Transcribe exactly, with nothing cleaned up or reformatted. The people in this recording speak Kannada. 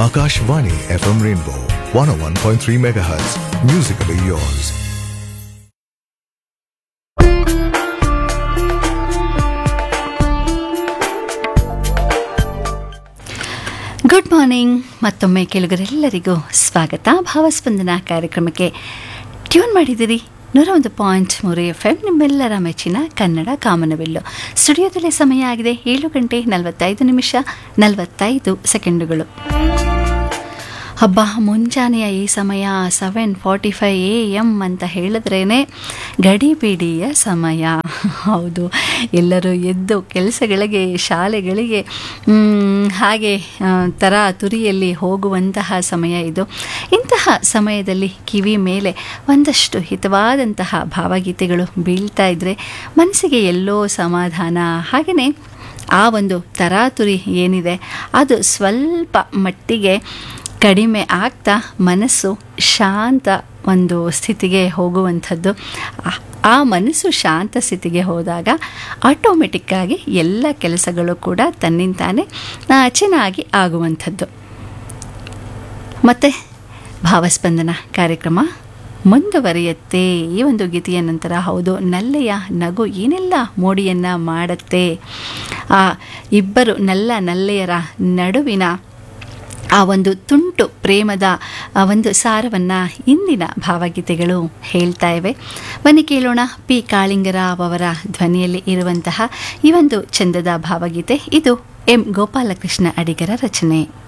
Akashvani F M Rainbow one oh one point three megahertz. Musically yours. Good morning. ಮತ್ತೊಮ್ಮೆ ಕೇಳುಗರೆಲ್ಲರಿಗೂ ಸ್ವಾಗತ. ಭಾವಸ್ಪಂದನ ಕಾರ್ಯಕ್ರಮಕ್ಕೆ ಟ್ಯೂನ್ ಮಾಡಿದಿರಿ ನೂರ ಒಂದು ಪಾಯಿಂಟ್ ಮೂರು ಎಫ್ ಎಂ, ನಿಮ್ಮೆಲ್ಲರ ಮೆಚ್ಚಿನ ಕನ್ನಡ ಕಾಮನಬಿಲ್ಲು. ಸ್ಟುಡಿಯೋದಲ್ಲಿ ಸಮಯ ಆಗಿದೆ ಏಳು ಗಂಟೆ ನಲವತ್ತೈದು ನಿಮಿಷ ನಲವತ್ತೈದು ಸೆಕೆಂಡುಗಳು. ಹಬ್ಬ ಮುಂಜಾನೆಯ ಈ ಸಮಯ seven forty five A M ಅಂತ ಹೇಳಿದ್ರೇ ಗಡಿಬಿಡಿಯ ಸಮಯ. ಹೌದು, ಎಲ್ಲರೂ ಎದ್ದು ಕೆಲಸಗಳಿಗೆ, ಶಾಲೆಗಳಿಗೆ, ಹಾಗೆ ತರ ತುರಿಯಲ್ಲಿ ಹೋಗುವಂತಹ ಸಮಯ ಇದು. ಇಂತಹ ಸಮಯದಲ್ಲಿ ಕಿವಿ ಮೇಲೆ ಒಂದಷ್ಟು ಹಿತವಾದಂತಹ ಭಾವಗೀತೆಗಳು ಬೀಳ್ತಾ ಇದ್ದರೆ ಮನಸ್ಸಿಗೆ ಎಲ್ಲೋ ಸಮಾಧಾನ, ಹಾಗೆಯೇ ಆ ಒಂದು ತರಾತುರಿ ಏನಿದೆ ಅದು ಸ್ವಲ್ಪ ಮಟ್ಟಿಗೆ ಕಡಿಮೆ ಆಗ್ತಾ ಮನಸ್ಸು ಶಾಂತ ಒಂದು ಸ್ಥಿತಿಗೆ ಹೋಗುವಂಥದ್ದು. ಆ ಮನಸ್ಸು ಶಾಂತ ಸ್ಥಿತಿಗೆ ಹೋದಾಗ ಆಟೋಮೆಟಿಕ್ಕಾಗಿ ಎಲ್ಲ ಕೆಲಸಗಳು ಕೂಡ ತನ್ನಿಂತಾನೇ ಚೆನ್ನಾಗಿ ಆಗುವಂಥದ್ದು. ಮತ್ತು ಭಾವಸ್ಪಂದನ ಕಾರ್ಯಕ್ರಮ ಮುಂದುವರಿಯುತ್ತೆ. ಈ ಒಂದು ಗೀತೆಯ ನಂತರ ಹೌದು, ನಲ್ಲೆಯ ನಗು ಏನೆಲ್ಲ ಮೋಡಿಯನ್ನು ಮಾಡುತ್ತೆ. ಆ ಇಬ್ಬರು ನಲ್ಲ ನಲ್ಲೆಯರ ನಡುವಿನ ಆ ಒಂದು ತುಂಟು ಪ್ರೇಮದ ಒಂದು ಸಾರವನ್ನು ಇಂದಿನ ಭಾವಗೀತೆಗಳು ಹೇಳ್ತಾ ಇವೆ. ಬನ್ನಿ ಕೇಳೋಣ. ಪಿ ಕಾಳಿಂಗರಾವ್ ಅವರ ಧ್ವನಿಯಲ್ಲಿ ಇರುವಂತಹ ಈ ಒಂದು ಚಂದದ ಭಾವಗೀತೆ. ಇದು ಎಂ ಗೋಪಾಲಕೃಷ್ಣ ಅಡಿಗರ ರಚನೆ.